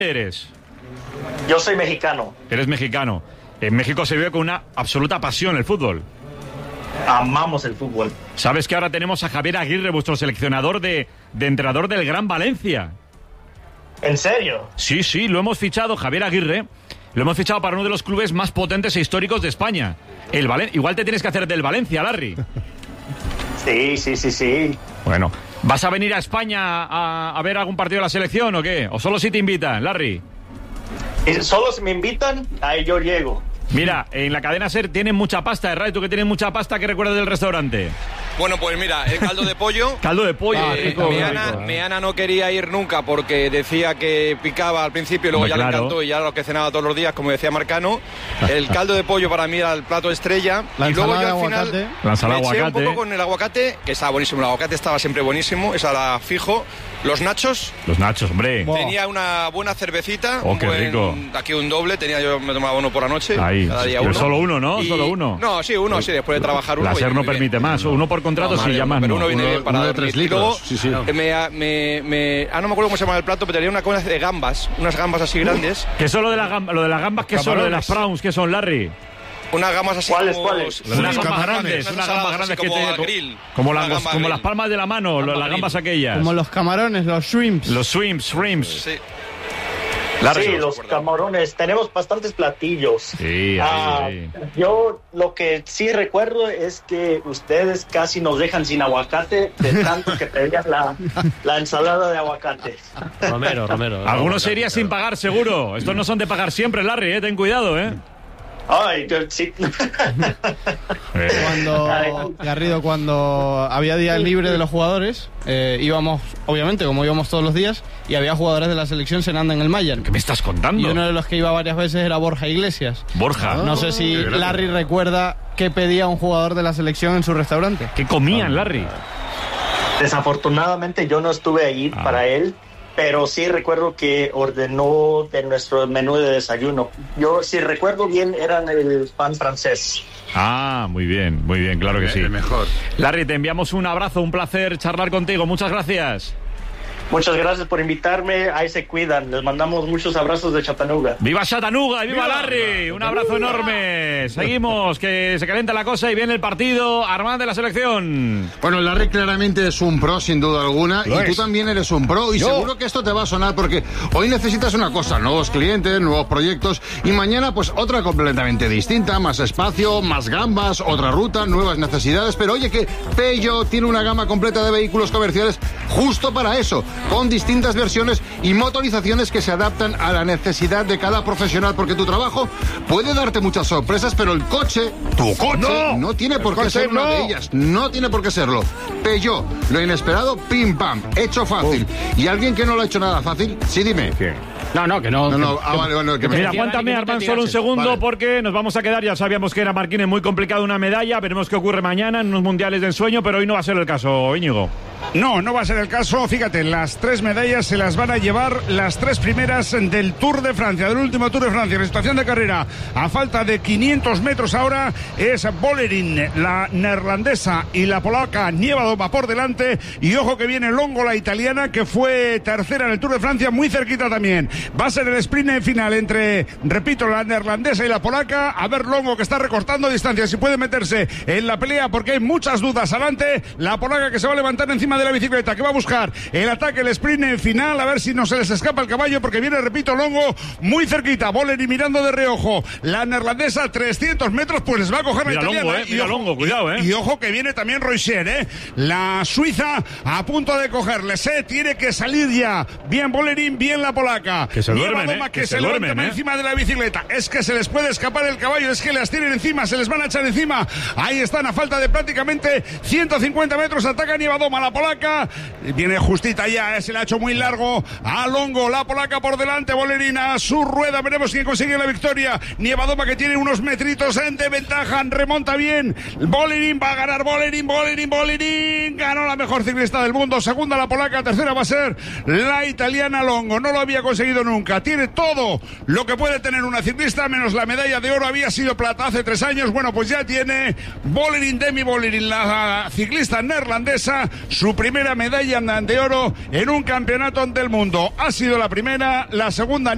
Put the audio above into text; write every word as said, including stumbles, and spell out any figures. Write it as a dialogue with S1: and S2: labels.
S1: eres?
S2: Yo soy mexicano.
S1: Eres mexicano. En México se vive con una absoluta pasión el fútbol.
S2: Amamos el fútbol.
S1: ¿Sabes que ahora tenemos a Javier Aguirre, vuestro seleccionador de, de entrenador del Gran Valencia?
S2: ¿En serio?
S1: Sí, sí, lo hemos fichado, Javier Aguirre. Lo hemos fichado para uno de los clubes más potentes e históricos de España. El Valen- Igual te tienes que hacer del Valencia, Larry.
S2: Sí, sí, sí, sí.
S1: Bueno, ¿vas a venir a España a, a ver algún partido de la selección o qué? ¿O solo si te invitan, Larry?
S2: Y solo si me invitan, ahí yo llego.
S1: Mira, en la cadena SER tienen mucha pasta, ¿eh? Tú que tienes mucha pasta, ¿qué recuerdas del restaurante?
S3: Bueno, pues mira, el caldo de pollo.
S1: Caldo de pollo.
S3: Ah,
S1: eh, rico,
S3: mi,
S1: rico,
S3: Ana,
S1: eh.
S3: mi Ana no quería ir nunca porque decía que picaba al principio y luego
S1: Hombre,
S3: ya
S1: claro.
S3: le encantó y ya era lo que cenaba todos los días, como decía Marcano. El caldo de pollo para mí era el plato estrella.
S4: La
S3: y luego
S4: ensalada
S3: yo al
S4: de
S3: final
S4: aguacate.
S1: La ensalada
S3: me
S1: de
S3: eché un
S1: aguacate.
S3: poco con el aguacate, que estaba buenísimo. El aguacate estaba siempre buenísimo, esa la fijo. Los nachos.
S1: Los nachos, hombre.
S4: Buah.
S3: Tenía una buena cervecita.
S1: Oh,
S3: un
S1: qué
S3: buen-
S1: rico.
S3: Aquí un doble, tenía yo me tomaba uno por la noche.
S1: Ahí.
S3: Cada día
S1: Pero
S3: uno.
S1: solo uno, ¿no?
S3: Y-
S1: Solo uno.
S3: No, sí, uno, sí, después de trabajar uno.
S1: La SER
S3: oye,
S1: no
S3: muy bien.
S1: permite más. Uno por contrato,
S3: No,
S1: sí,
S3: madre,
S1: ya más
S3: pero
S1: no.
S3: uno viene
S4: Uno-
S3: bien para
S4: uno de
S3: dormir.
S4: tres
S3: Y luego,
S4: litros, sí, sí.
S3: eh, me, me, me- ah, no me acuerdo cómo se llama el plato, pero tenía una cosa de gambas, unas gambas así grandes,
S1: ¿Qué son lo de, la gamba, lo de las gambas? ¿Qué son lo de las prawns? ¿Qué son, Larry?
S3: unas gambas así
S2: ¿Cuáles,
S3: como...
S2: cuáles?
S1: Lo de las
S4: Unos
S1: gambas
S4: camarones.
S1: grandes,
S3: Unas
S1: unas gambas
S3: ensaladas
S1: grandes
S3: así
S1: que
S3: como
S1: te-
S3: al grill.
S1: como,
S3: Una
S1: las,
S3: gamba
S1: como
S3: grill.
S1: las palmas de la mano,
S3: Gamba
S1: las
S3: grill.
S1: gambas aquellas.
S4: Como los camarones, los shrimps.
S1: Los shrimps, shrimps.
S3: Sí.
S1: Larry.
S2: Sí, los camarones. Tenemos bastantes platillos.
S1: Sí,
S2: Ah,
S1: ahí, ahí.
S2: yo lo que sí recuerdo es que ustedes casi nos dejan sin aguacate de tanto que pedían la, la ensalada de aguacate.
S5: Romero, Romero.
S1: Algunos se irían sin pagar, seguro. Estos no son de pagar siempre, Larry, ¿eh? Ten cuidado, ¿eh?
S2: Ay, que sí.
S1: Eh,
S4: Cuando, Garrido, cuando había día libre de los jugadores, eh, íbamos, obviamente, como íbamos todos los días, y había jugadores de la selección cenando en el Mayan.
S1: ¿Qué me estás contando?
S4: Y uno de los que iba varias veces era Borja Iglesias.
S1: Borja.
S4: No sé si
S1: Qué grande.
S4: Larry recuerda qué pedía un jugador de la selección en su restaurante.
S1: ¿Qué comían, Larry?
S2: Desafortunadamente yo no estuve ahí
S1: Ah.
S2: para él, pero sí recuerdo que ordenó de nuestro menú de desayuno. Yo, si recuerdo bien, eran el pan francés.
S1: Ah, muy bien, muy bien, claro que sí.
S6: Mejor.
S1: Larry, te enviamos un abrazo, un placer charlar contigo. Muchas gracias.
S2: Muchas gracias por invitarme. Ahí se cuidan. Les mandamos muchos abrazos de Chattanooga.
S1: ¡Viva Chattanooga y viva Larry! Un abrazo enorme. Seguimos, que se calienta la cosa y viene el partido. Armand de la selección.
S6: Bueno, Larry claramente es un pro, sin duda alguna,
S5: Lo
S6: y tú
S5: es.
S6: también eres un pro, y
S5: Yo.
S6: seguro que esto te va a sonar porque hoy necesitas una cosa, nuevos clientes, nuevos proyectos, y mañana pues otra completamente distinta, más espacio, más gambas, otra ruta, nuevas necesidades, pero oye que Peugeot tiene una gama completa de vehículos comerciales justo para eso, con distintas versiones y motorizaciones que se adaptan a la necesidad de cada profesional, porque tu trabajo puede darte muchas sorpresas, pero el coche, tu coche, no,
S5: No.
S6: tiene por
S5: El
S6: qué
S5: coche
S6: ser una
S5: no.
S6: de ellas. No tiene por qué serlo. Peugeot, lo inesperado, pim pam, hecho fácil. ¿Y alguien que no lo ha hecho nada fácil? Sí, dime.
S5: No, no, que no.
S6: No, no,
S5: que-
S6: ah, vale, bueno, que me...
S1: Mira,
S5: que-
S1: aguántame,
S5: que- que-
S1: Armand,
S5: que-
S1: solo un
S5: que-
S1: segundo,
S6: vale.
S1: porque nos vamos a quedar. Ya sabíamos que era Marquines muy complicado una medalla. Veremos qué ocurre mañana en unos mundiales de ensueño, pero hoy no va a ser el caso, Íñigo.
S7: No, no va a ser el caso. Fíjate, las tres medallas se las van a llevar las tres primeras del Tour de Francia, del último Tour de Francia. La situación de carrera a falta de quinientos metros ahora es Bolerín, la neerlandesa, y la polaca Nievadova por delante. Y ojo que viene Longo, la italiana, que fue tercera en el Tour de Francia, muy cerquita también. Va a ser el sprint final entre, repito, la neerlandesa y la polaca. A ver Longo, que está recortando distancias, si puede meterse en la pelea, porque hay muchas dudas. Adelante, la polaca, que se va a levantar encima de la bicicleta, que va a buscar el ataque, el sprint en final, a ver si no se les escapa el caballo, porque viene, repito, Longo muy cerquita. Bolerín mirando de reojo. La neerlandesa, trescientos metros, pues les va a coger
S1: Mira
S7: la italiana.
S1: Longo, eh,
S7: Y
S1: mira
S7: ojo-
S1: Longo, cuidado, eh.
S7: Y ojo que viene también Roiser, eh. La suiza a punto de cogerles, eh. Tiene que salir ya. Bien Bolerín, bien la polaca.
S1: Que se duermen,
S7: Nievadoma,
S1: eh,
S7: que,
S1: que
S7: se,
S1: se
S7: levanta
S1: duermen, eh.
S7: encima de la bicicleta. Es que se les puede escapar el caballo, es que las tienen encima, se les van a echar encima. Ahí están a falta de prácticamente ciento cincuenta metros. Ataca Nievadoma, la polaca. Viene justita ya, eh, se le ha hecho muy largo a Longo, la polaca por delante. Bolerín a su rueda, veremos quién consigue la victoria. Nievadoma, que tiene unos metritos en de ventaja, remonta bien. Bolerín va a ganar, Bolerín, Bolerín, Bolerín. Ganó la mejor ciclista del mundo. Segunda la polaca, tercera va a ser la italiana Longo. No lo había conseguido nunca. Tiene todo lo que puede tener una ciclista, menos la medalla de oro. Había sido plata hace tres años. Bueno, pues ya tiene Bolerín, Demi Bolerín, la ciclista neerlandesa, su primera medalla de oro en un campeonato del mundo. Ha sido la primera, la segunda